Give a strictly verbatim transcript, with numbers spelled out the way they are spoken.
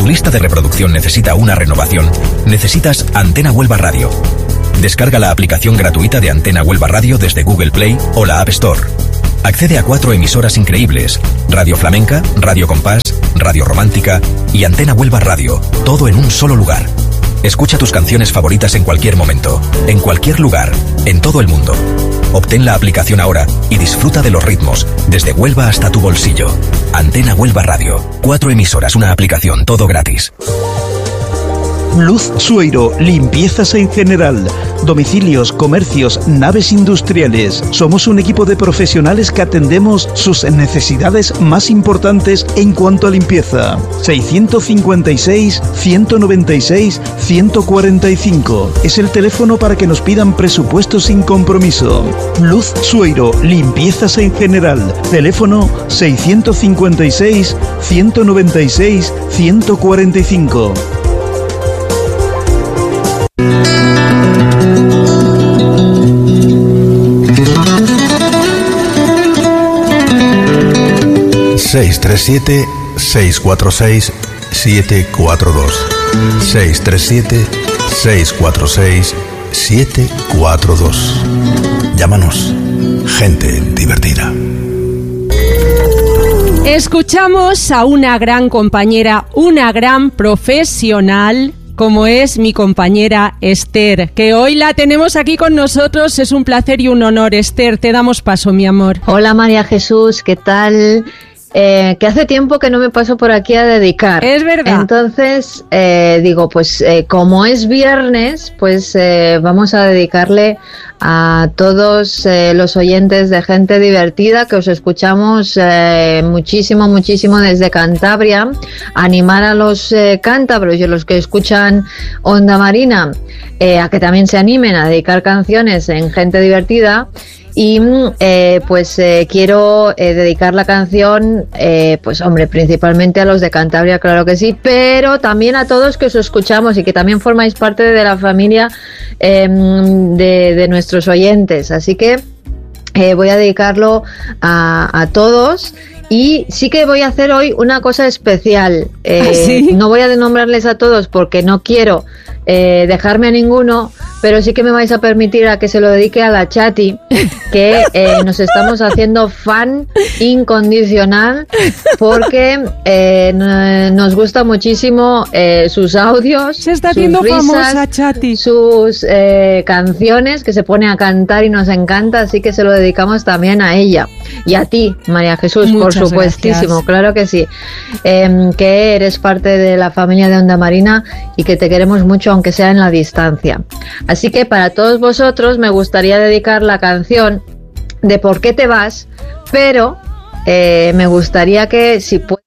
tu lista de reproducción necesita una renovación, necesitas Antena Huelva Radio. Descarga la aplicación gratuita de Antena Huelva Radio desde Google Play o la App Store. Accede a cuatro emisoras increíbles: Radio Flamenca, Radio Compás, Radio Romántica y Antena Huelva Radio, todo en un solo lugar. Escucha tus canciones favoritas en cualquier momento, en cualquier lugar, en todo el mundo. Obtén la aplicación ahora y disfruta de los ritmos, desde Huelva hasta tu bolsillo. Antena Huelva Radio. Cuatro emisoras, una aplicación, todo gratis. Luz Sueiro, limpiezas en general, domicilios, comercios, naves industriales. Somos un equipo de profesionales que atendemos sus necesidades más importantes en cuanto a limpieza. seiscientos cincuenta y seis, ciento noventa y seis, ciento cuarenta y cinco. Es el teléfono para que nos pidan presupuestos sin compromiso. Luz Sueiro, limpiezas en general. Teléfono seiscientos cincuenta y seis, ciento noventa y seis, ciento cuarenta y cinco. seis tres siete, seis cuatro seis, siete cuatro dos. seis tres siete, seis cuatro seis, siete cuatro dos. Llámanos. Gente divertida. Escuchamos a una gran compañera, una gran profesional, como es mi compañera Esther, que hoy la tenemos aquí con nosotros. Es un placer y un honor. Esther, te damos paso, mi amor. Hola María Jesús, ¿qué tal? Eh, que hace tiempo que no me paso por aquí a dedicar. Es verdad. Entonces, eh, digo, pues eh, como es viernes, pues eh, vamos a dedicarle a todos eh, los oyentes de Gente Divertida, que os escuchamos eh, muchísimo, muchísimo desde Cantabria. Animar a los eh, cántabros y a los que escuchan Onda Marina eh, a que también se animen a dedicar canciones en Gente Divertida. Y eh, pues eh, quiero eh, dedicar la canción, eh, pues hombre, principalmente a los de Cantabria, claro que sí, pero también a todos que os escuchamos y que también formáis parte de la familia eh, de, de nuestros oyentes. Así que eh, voy a dedicarlo a, a todos. Y sí que voy a hacer hoy una cosa especial. Eh, ¿Ah, sí? No voy a nombrarles a todos porque no quiero eh, dejarme a ninguno, pero sí que me vais a permitir a que se lo dedique a la Chati, que eh, nos estamos haciendo fan incondicional porque eh, nos gusta muchísimo eh, sus audios, se está sus haciendo risas, famosa, Chati, sus eh, canciones, que se pone a cantar y nos encanta, así que se lo dedicamos también a ella y a ti, María Jesús. Muchas por supuestísimo, gracias. Claro que sí, eh, que eres parte de la familia de Onda Marina y que te queremos mucho, aunque sea en la distancia. Así que para todos vosotros me gustaría dedicar la canción de ¿Por qué te vas? Pero eh, me gustaría que, si puedes,